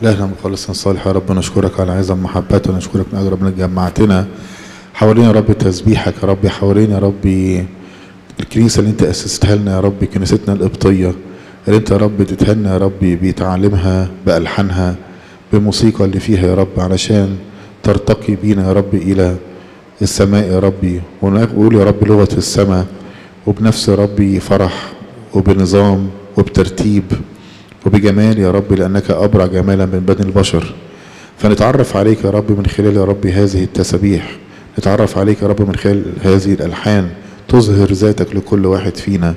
إلهنا مخلصنا الصالح يا رب، نشكرك على عظم محبتك، ونشكرك من أجل ربنا جمعتنا حوالين يا رب تسبيحك يا رب، حوالين يا رب الكنيسة اللي انت أسستها لنا يا رب، كنيستنا القبطية اللي انت يا رب اديتها لنا يا رب بتعليمها بألحانها بالموسيقى اللي فيها يا رب، علشان ترتقي بينا يا رب إلى السماء يا ربي، ونقول يا رب لغة السماء، وبنفس يا ربي فرح وبنظام وبترتيب وبجمال يا رب، لأنك أبرع جمالا من بني البشر. فنتعرف عليك يا رب من خلال يا رب هذه التسابيح، نتعرف عليك يا رب من خلال هذه الألحان، تظهر ذاتك لكل واحد فينا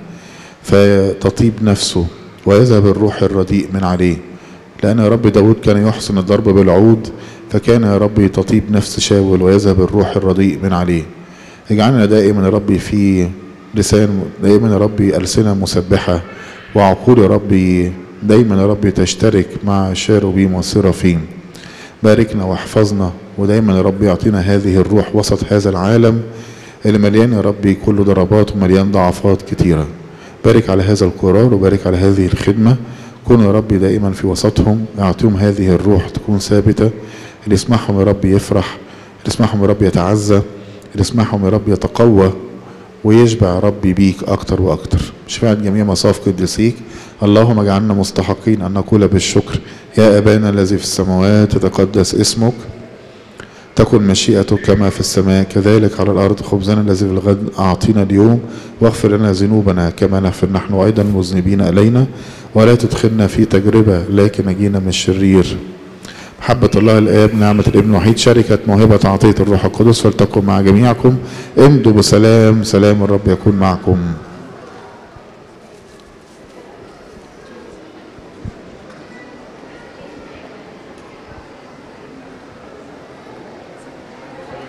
فتطيب نفسه ويذهب الروح الرديء من عليه. لأن يا رب داود كان يحسن الضرب بالعود، فكان يا رب تطيب نفس شاول ويذهب الروح الرديء من عليه. اجعلنا دائما يا رب في لسان، دائما يا رب ألسنة مسبحة، وعقول يا رب دايما يا رب تشترك مع الشيروبيم والسرافيم. باركنا واحفظنا، ودايما يا رب يعطينا هذه الروح وسط هذا العالم اللي مليان يا رب كله ضربات ومليان ضعفات كتيرة. بارك على هذا القرار وبارك على هذه الخدمة، كن يا رب دائما في وسطهم، اعطيهم هذه الروح تكون ثابتة، اللي يسمعهم يا رب يفرح، اللي يسمعهم يا رب يتعزى، اللي يسمعهم يا رب يتقوى ويشبع يا رب بيك أكتر وأكتر. شفاعة جميع مصاف قديسيك. اللهم اجعلنا مستحقين أن نقول بالشكر: يا أبانا الذي في السماوات، يتقدس اسمك، تكن مشيئتك كما في السماء كذلك على الأرض. خبزنا الذي في الغد أعطينا اليوم، واغفر لنا ذنوبنا كما نغفر نحن أيضا المذنبين إلينا، ولا تدخلنا في تجربة لكن نجينا من الشرير. محبة الله الآب، نعمة الابن الوحيد، شركة موهبة عطية الروح القدس فلتكن مع جميعكم. امضوا بسلام، سلام الرب يكون معكم.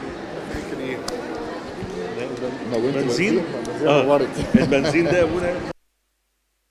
بنزين؟ البنزين ده يا ابونا